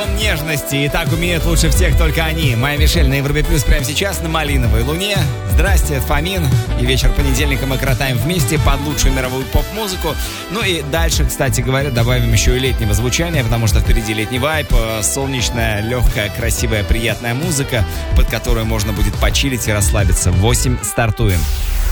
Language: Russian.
Тон нежности, и так умеют лучше всех только они. Майя Мишель на Европе Плюс прямо сейчас на Малиновой Луне. Здрасте, это Фомин. И вечер понедельника мы коротаем вместе под лучшую мировую поп-музыку. Ну и дальше, кстати говоря, добавим еще и летнего звучания, потому что впереди летний вайб, солнечная, легкая, красивая, приятная музыка, под которую можно будет почилить и расслабиться. В 8 стартуем.